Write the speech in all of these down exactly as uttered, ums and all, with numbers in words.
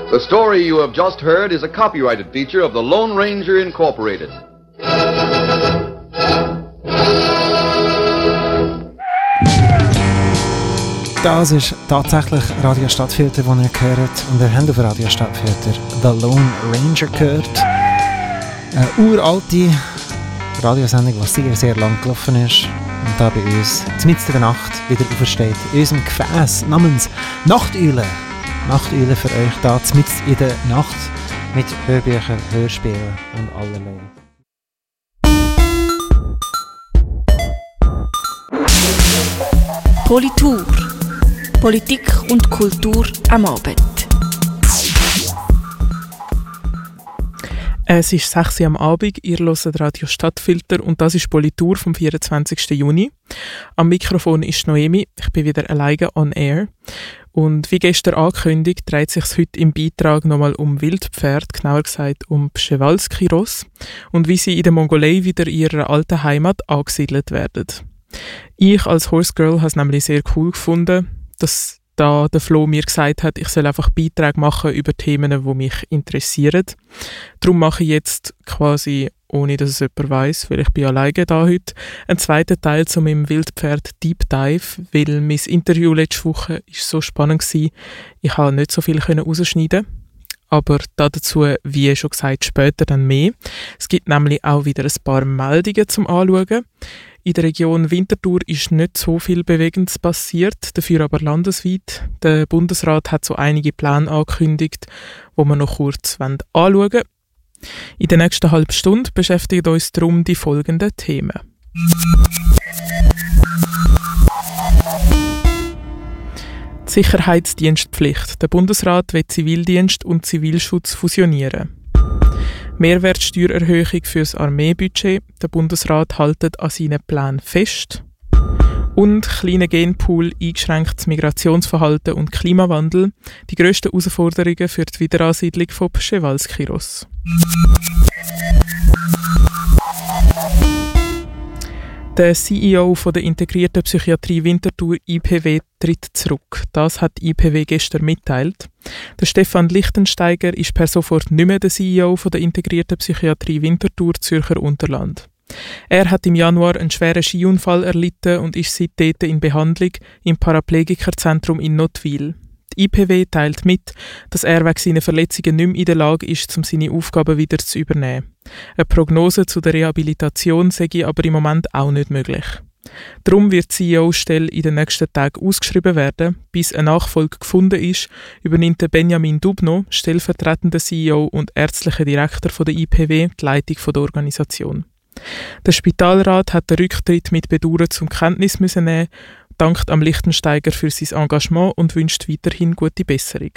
The story you have just heard is a copyrighted feature of the Lone Ranger Incorporated. Das ist tatsächlich Radio Stadtfilter, den ihr gehört. Und ihr habt auf Radio Stadtfilter The Lone Ranger gehört. Eine uralte Radiosendung, die sehr, sehr lang gelaufen ist. Und da bei uns, mitten in der Nacht, wieder aufersteht. In unserem Gefäß namens Nachteule. Nachteule für euch da, mitten in der Nacht. Mit Hörbüchern, Hörspielen und allerlei. Politur. Politik und Kultur am Abend. Es ist sechs Uhr am Abend, ihr hört Radio Stadtfilter und das ist Politur vom vierundzwanzigsten Juni. Am Mikrofon ist Noemi, ich bin wieder alleine on air. Und wie gestern angekündigt, dreht sich heute im Beitrag nochmal um Wildpferd, genauer gesagt um Przewalski-Ross und wie sie in der Mongolei wieder in ihrer alten Heimat angesiedelt werden. Ich als Horse Girl habe es nämlich sehr cool gefunden, dass da der Flo mir gesagt hat, ich soll einfach Beiträge machen über Themen, die mich interessieren. Darum mache ich jetzt quasi, ohne dass es jemand weiss, weil ich bin alleine da heute, einen zweiten Teil zu meinem Wildpferd Deep Dive, weil mein Interview letzte Woche ist so spannend war, ich konnte nicht so viel rausschneiden. Aber dazu, wie schon gesagt, später dann mehr. Es gibt nämlich auch wieder ein paar Meldungen zum Anschauen. In der Region Winterthur ist nicht so viel Bewegendes passiert, dafür aber landesweit. Der Bundesrat hat so einige Pläne angekündigt, die wir noch kurz anschauen wollen. In der nächsten halben Stunde beschäftigen uns darum die folgenden Themen. Die Sicherheitsdienstpflicht. Der Bundesrat will Zivildienst und Zivilschutz fusionieren. Mehrwertsteuererhöhung für das Armeebudget. Der Bundesrat hält an seinen Plänen fest. Und kleiner Genpool, eingeschränktes Migrationsverhalten und Klimawandel. Die grössten Herausforderungen für die Wiederansiedlung von Przewalski-Ross. Der C E O von der Integrierten Psychiatrie Winterthur I P W tritt zurück. Das hat I P W gestern mitteilt. Der Stefan Lichtensteiger ist per sofort nicht mehr der C E O von der Integrierten Psychiatrie Winterthur Zürcher Unterland. Er hat im Januar einen schweren Skiunfall erlitten und ist seitdem in Behandlung im Paraplegikerzentrum in Nottwil. Die I P W teilt mit, dass er wegen seiner Verletzungen nicht mehr in der Lage ist, um seine Aufgaben wieder zu übernehmen. Eine Prognose zu der Rehabilitation sei aber im Moment auch nicht möglich. Darum wird die C E O-Stelle in den nächsten Tagen ausgeschrieben werden. Bis eine Nachfolge gefunden ist, übernimmt Benjamin Dubno, stellvertretender C E O und ärztlicher Direktor von der I P W, die Leitung der Organisation. Der Spitalrat hat den Rücktritt mit Bedauern zur Kenntnis müssen nehmen, dankt am Lichtensteiger für sein Engagement und wünscht weiterhin gute Besserung.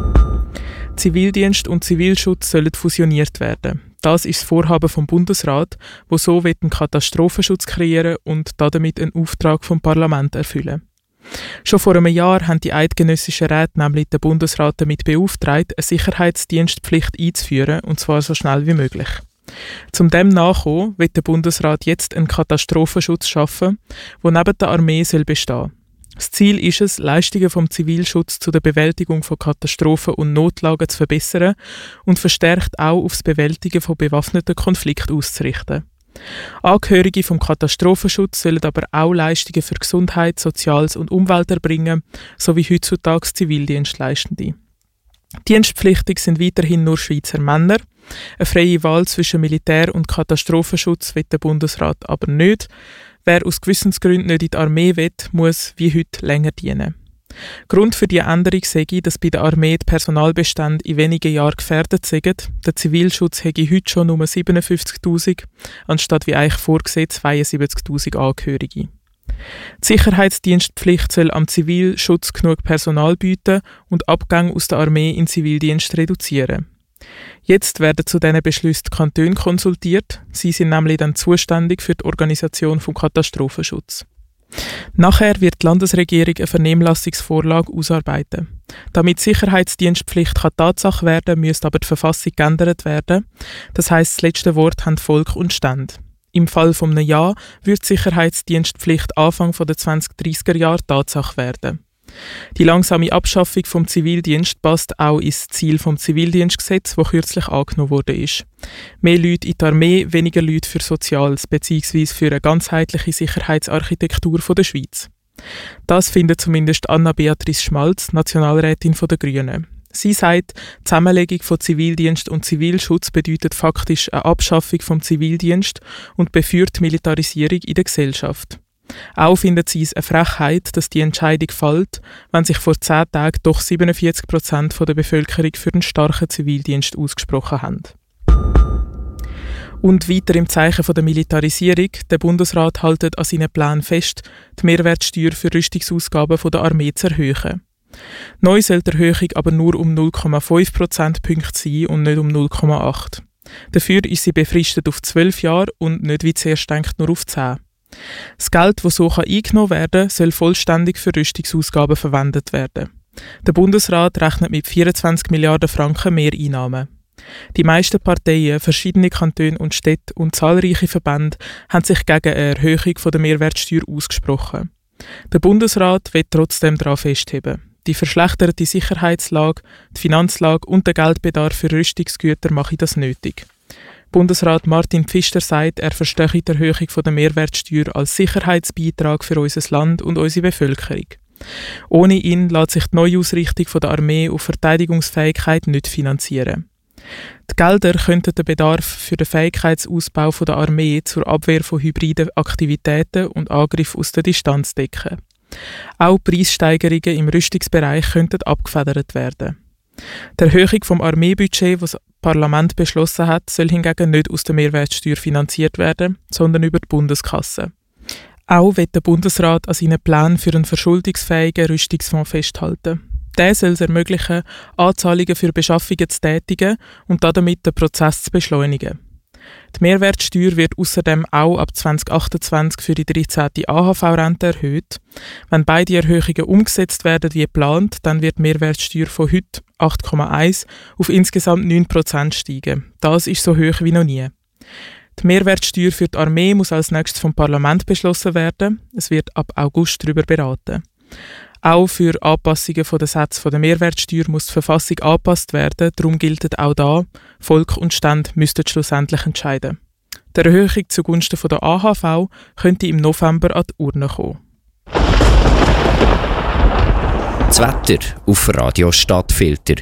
Zivildienst und Zivilschutz sollen fusioniert werden. Das ist das Vorhaben vom Bundesrat, wo so einen Katastrophenschutz kreieren und damit einen Auftrag vom Parlament erfüllen. Schon vor einem Jahr haben die eidgenössischen Räte nämlich den Bundesrat damit beauftragt, eine Sicherheitsdienstpflicht einzuführen, und zwar so schnell wie möglich. Zum dem nachkommen will der Bundesrat jetzt einen Katastrophenschutz schaffen, der neben der Armee soll bestehen. Das Ziel ist es, Leistungen vom Zivilschutz zu der Bewältigung von Katastrophen und Notlagen zu verbessern und verstärkt auch auf das Bewältigen von bewaffneten Konflikten auszurichten. Angehörige vom Katastrophenschutz sollen aber auch Leistungen für Gesundheit, Soziales und Umwelt erbringen, sowie heutzutage Zivildienstleistende. Dienstpflichtig sind weiterhin nur Schweizer Männer. Eine freie Wahl zwischen Militär- und Katastrophenschutz will der Bundesrat aber nicht. Wer aus Gewissensgründen nicht in die Armee will, muss wie heute länger dienen. Grund für diese Änderung sei, dass bei der Armee die Personalbestände in wenigen Jahren gefährdet sind. Der Zivilschutz hätte heute schon nur siebenundfünfzigtausend, anstatt wie eigentlich vorgesehen zweiundsiebzigtausend Angehörige. Die Sicherheitsdienstpflicht soll am Zivilschutz genug Personal bieten und Abgänge aus der Armee in Zivildienst reduzieren. Jetzt werden zu diesen Beschlüssen die Kantone konsultiert. Sie sind nämlich dann zuständig für die Organisation vom Katastrophenschutz. Nachher wird die Landesregierung eine Vernehmlassungsvorlage ausarbeiten. Damit die Sicherheitsdienstpflicht Tatsache werden kann, müsste aber die Verfassung geändert werden. Das heisst, das letzte Wort haben Volk und Stände. Im Fall von einem Ja wird die Sicherheitsdienstpflicht Anfang der zwanzig dreissiger Jahre Tatsache werden. Die langsame Abschaffung vom Zivildienst passt auch ins Ziel vom Zivildienstgesetz, das kürzlich angenommen wurde. Mehr Leute in die Armee, weniger Leute für Soziales bzw. für eine ganzheitliche Sicherheitsarchitektur der Schweiz. Das findet zumindest Anna-Beatrice Schmalz, Nationalrätin der Grünen. Sie sagt, die Zusammenlegung von Zivildienst und Zivilschutz bedeutet faktisch eine Abschaffung vom Zivildienst und befeuert Militarisierung in der Gesellschaft. Auch findet sie es eine Frechheit, dass die Entscheidung fällt, wenn sich vor zehn Tagen doch siebenundvierzig Prozent der Bevölkerung für einen starken Zivildienst ausgesprochen haben. Und weiter im Zeichen der Militarisierung, der Bundesrat hält an seinen Plänen fest, die Mehrwertsteuer für Rüstungsausgaben der Armee zu erhöhen. Neu soll die Erhöhung aber nur um null Komma fünf Prozentpunkte sein und nicht um null Komma acht. Dafür ist sie befristet auf zwölf Jahre und nicht wie zuerst denkt nur auf zehn. Das Geld, das so eingenommen werden kann, soll vollständig für Rüstungsausgaben verwendet werden. Der Bundesrat rechnet mit vierundzwanzig Milliarden Franken Mehreinnahmen. Die meisten Parteien, verschiedene Kantone und Städte und zahlreiche Verbände haben sich gegen eine Erhöhung der Mehrwertsteuer ausgesprochen. Der Bundesrat will trotzdem daran festheben. Die verschlechterte Sicherheitslage, die Finanzlage und der Geldbedarf für Rüstungsgüter machen das nötig. Bundesrat Martin Pfister sagt, er verstehe die Erhöhung der Mehrwertsteuer als Sicherheitsbeitrag für unser Land und unsere Bevölkerung. Ohne ihn lässt sich die Neuausrichtung der Armee auf Verteidigungsfähigkeit nicht finanzieren. Die Gelder könnten den Bedarf für den Fähigkeitsausbau der Armee zur Abwehr von hybriden Aktivitäten und Angriffen aus der Distanz decken. Auch Preissteigerungen im Rüstungsbereich könnten abgefedert werden. Die Erhöhung vom Armeebudget, das das Parlament beschlossen hat, soll hingegen nicht aus der Mehrwertsteuer finanziert werden, sondern über die Bundeskasse. Auch wird der Bundesrat an seinen Plänen für einen verschuldungsfähigen Rüstungsfonds festhalten. Der soll es ermöglichen, Anzahlungen für Beschaffungen zu tätigen und damit den Prozess zu beschleunigen. Die Mehrwertsteuer wird außerdem auch ab zwanzig achtundzwanzig für die dreizehnte A H V-Rente erhöht. Wenn beide Erhöhungen umgesetzt werden wie geplant, dann wird die Mehrwertsteuer von heute acht Komma eins auf insgesamt neun Prozent steigen. Das ist so hoch wie noch nie. Die Mehrwertsteuer für die Armee muss als nächstes vom Parlament beschlossen werden. Es wird ab August darüber beraten. Auch für Anpassungen der Sätze der Mehrwertsteuer muss die Verfassung angepasst werden. Darum gilt auch da, Volk und Stände müssten schlussendlich entscheiden. Die Erhöhung zugunsten der A H V könnte im November an die Urne kommen. Das Wetter auf Radio Stadtfilter.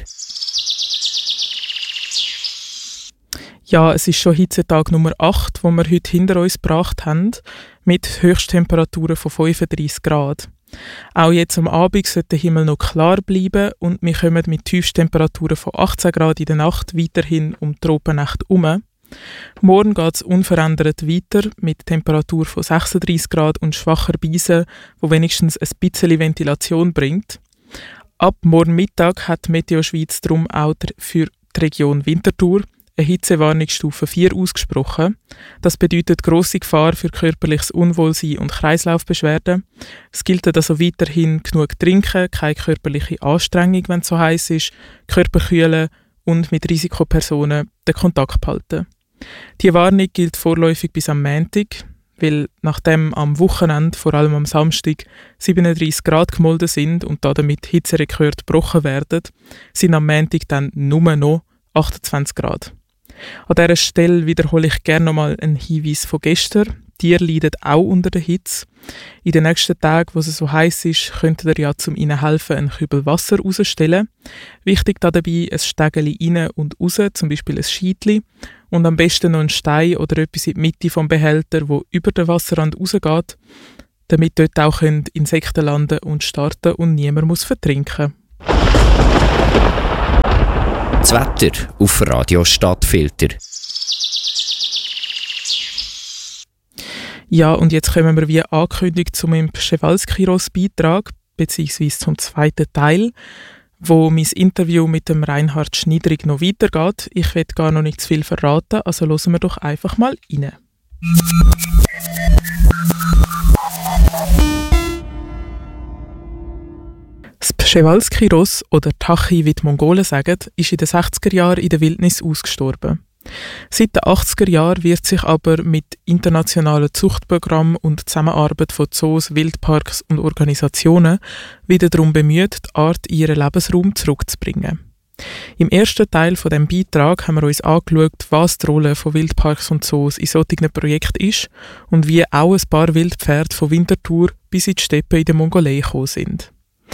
Ja, es ist schon Hitzetag Nummer acht, den wir heute hinter uns gebracht haben, mit Höchsttemperaturen von fünfunddreissig Grad. Auch jetzt am Abend sollte der Himmel noch klar bleiben und wir kommen mit Tiefstemperaturen von achtzehn Grad in der Nacht weiterhin um die Tropennacht herum. Morgen geht es unverändert weiter mit Temperatur von sechsunddreissig Grad und schwacher Brise, wo wenigstens ein bisschen Ventilation bringt. Ab morgen Mittag hat Meteo Schweiz darum auch für die Region Winterthur eine Hitzewarnungsstufe vier ausgesprochen. Das bedeutet grosse Gefahr für körperliches Unwohlsein und Kreislaufbeschwerden. Es gilt also weiterhin genug trinken, keine körperliche Anstrengung, wenn es so heiß ist, Körper kühlen und mit Risikopersonen den Kontakt behalten. Die Warnung gilt vorläufig bis am Montag, weil nachdem am Wochenende, vor allem am Samstag, siebenunddreissig Grad gemolden sind und damit Hitzerekorde gebrochen werden, sind am Montag dann nur noch achtundzwanzig Grad. An dieser Stelle wiederhole ich gerne nochmal einen Hinweis von gestern. Tiere leiden auch unter der Hitze. In den nächsten Tagen, wo es so heiß ist, könnt ihr ja zum ihnen helfen einen Kübel Wasser rausstellen. Wichtig dabei ein Stegeli rein und raus, zum Beispiel ein Scheitli. Und am besten noch einen Stein oder etwas in die Mitte vom Behälter, wo über den Wasserrand rausgeht, damit dort auch Insekten landen und starten und niemand muss vertrinken. Das Wetter auf Radio Stadtfilter. Ja, und jetzt kommen wir wie angekündigt zu meinem Przewalski-Beitrag, beziehungsweise zum zweiten Teil, wo mein Interview mit dem Reinhard Schnidrig noch weitergeht. Ich will gar noch nicht zu viel verraten, also hören wir doch einfach mal rein. Das Przewalski-Ross, oder Tachi, wie die Mongolen sagen, ist in den sechziger Jahren in der Wildnis ausgestorben. Seit den achtziger Jahren wird sich aber mit internationalen Zuchtprogrammen und Zusammenarbeit von Zoos, Wildparks und Organisationen wieder darum bemüht, die Art in ihren Lebensraum zurückzubringen. Im ersten Teil von dem Beitrag haben wir uns angeschaut, was die Rolle von Wildparks und Zoos in solchen Projekten ist und wie auch ein paar Wildpferde von Winterthur bis in die Steppe in der Mongolei gekommen sind.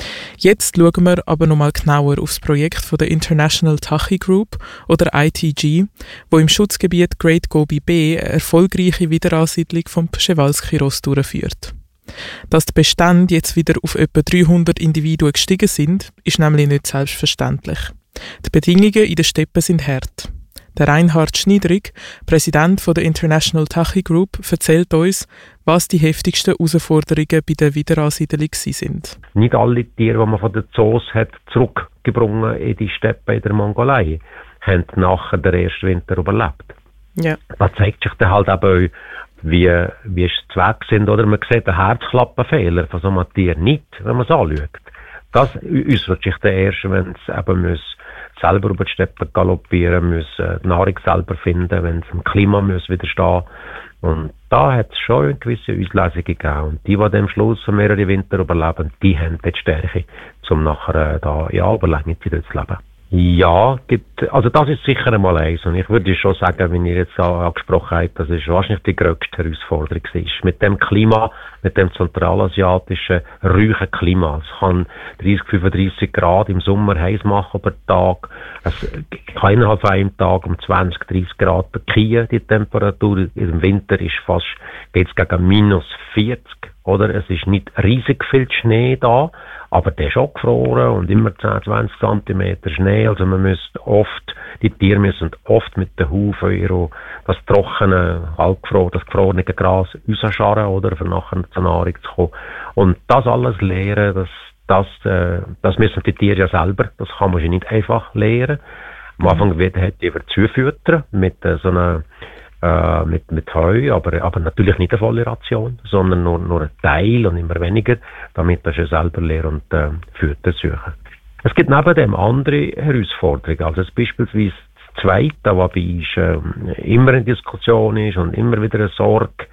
Jetzt schauen wir aber nochmal genauer auf das Projekt von der International Tachi Group oder I T G, wo im Schutzgebiet Great Gobi Bay eine erfolgreiche Wiederansiedlung vom Przewalski-Ross durchführt. Dass die Bestände jetzt wieder auf etwa dreihundert Individuen gestiegen sind, ist nämlich nicht selbstverständlich. Die Bedingungen in den Steppen sind hart. Der Reinhard Schniedrig, Präsident von der International Tachi Group, erzählt uns, was die heftigsten Herausforderungen bei der Wiederansiedlung sind. Nicht alle Tiere, die man von den Zoos hat zurückgebracht in die Steppe in der Mongolei, haben nachher den ersten Winter überlebt. Ja. Da zeigt sich dann halt eben, wie, wie es Zweck sind. Oder man sieht den Herzklappenfehler von so einem Tier nicht, wenn man es anschaut. Das äußert sich dann erst, wenn es eben muss selber über die Steppe galoppieren muss, die Nahrung selber finden, wenn es dem Klima muss widerstehen. Und da hat es schon eine gewisse Auslesung gegeben. Und die, die am Schluss mehrere Winter überleben, die haben die Stärke, um nachher da in Überlänge wieder zu leben. Ja, gibt, also das ist sicher einmal eins. Und ich würde schon sagen, wenn ihr jetzt angesprochen habt, das ist wahrscheinlich die grösste Herausforderung ist. Mit dem Klima, mit dem zentralasiatischen, ruhigen Klima. Es kann dreißig, fünfunddreißig Grad im Sommer heiß machen über den Tag. Es kann innerhalb von einem Tag um zwanzig, dreißig Grad bekiehen, die Temperatur. Im Winter ist fast, geht's gegen minus vierzig. Oder es ist nicht riesig viel Schnee da, aber der ist auch gefroren und immer zehn, zwanzig Zentimeter Schnee. Also man müsste oft, die Tiere müssen oft mit den Hufen das trockene, halbgefrorene, das gefrorene Gras rausscharren, oder, für nachher zur Nahrung zu kommen. Und das alles lehren, das, das, äh, das müssen die Tiere ja selber, das kann man sich nicht einfach lehren. Am Anfang wird hat die zufüttern mit äh, so einer Äh, mit, mit Heu, aber, aber natürlich nicht eine volle Ration, sondern nur, nur ein Teil und immer weniger, damit das ja selber lernen und äh, Futter suchen. Es gibt neben dem andere Herausforderungen, also beispielsweise das Zweite, was bei uns äh, immer in Diskussion ist und immer wieder eine Sorge,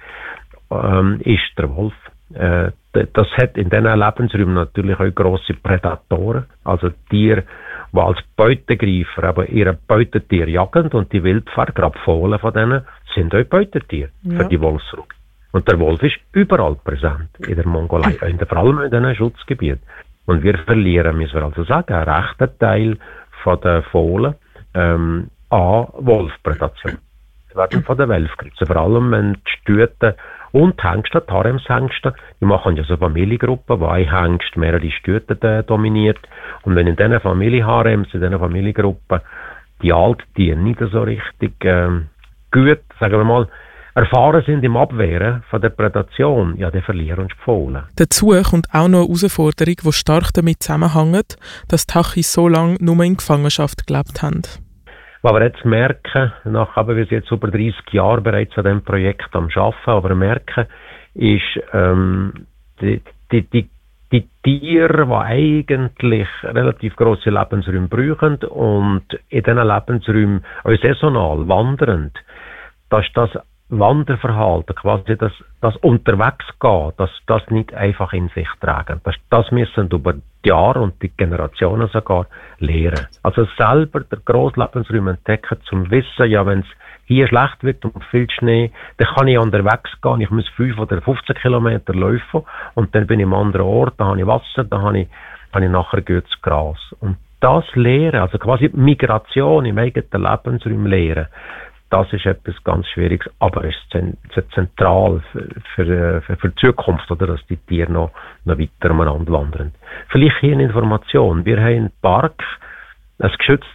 ähm, ist der Wolf. Äh, das hat in diesen Lebensräumen natürlich auch grosse Prädatoren, also Tiere, die als Beutegreifer aber ihre Beutetiere jagen, und die Wildpferde, gerade Fohlen von denen, sind auch Beutetiere ja. für die Wolfsrudel. Und der Wolf ist überall präsent in der Mongolei, vor allem in diesen Schutzgebieten. Und wir verlieren, müssen wir also sagen, einen rechten Teil von den Fohlen ähm, an Wolfprädation. Sie werden von den Wölfen gerissen, vor allem wenn die Stüten und die Hengste, die Haremshengste, die machen ja so Familiengruppen, wo ein Hengst mehrere Stüten äh, dominiert. Und wenn in diesen Familienharems, in diesen Familiengruppen, die Alttiere nicht so richtig äh, gut, sagen wir mal, erfahren sind im Abwehren von der Prädation, ja, dann verlieren uns die Fohlen. Dazu kommt auch noch eine Herausforderung, die stark damit zusammenhängt, dass die Tachis so lange nur in Gefangenschaft gelebt haben. Was wir jetzt merken, nach aber wir sind jetzt über dreißig Jahre bereits an diesem Projekt am Arbeiten, aber merken, ist, ähm, die, die, die, die Tiere, die eigentlich relativ grosse Lebensräume brauchen und in diesen Lebensräumen auch saisonal wandernd, dass das Wanderverhalten, quasi das, das Unterwegsgehen, dass das nicht einfach in sich tragen. Das, das müssen über die Jahre und die Generationen sogar lehren. Also selber der Grosslebensraum entdecken, zum Wissen, ja, wenn es hier schlecht wird und viel Schnee, dann kann ich unterwegs gehen, ich muss fünf oder fünfzehn Kilometer laufen und dann bin ich am anderen Ort, da habe ich Wasser, da habe ich, habe ich nachher gutes Gras. Und das Lehren, also quasi Migration im eigenen Lebensraum lehren, das ist etwas ganz Schwieriges, aber es ist zentral für, für, für, für die Zukunft, oder, dass die Tiere noch, noch weiter umeinander wandern. Vielleicht hier eine Information. Wir haben einen Park, ein geschütztes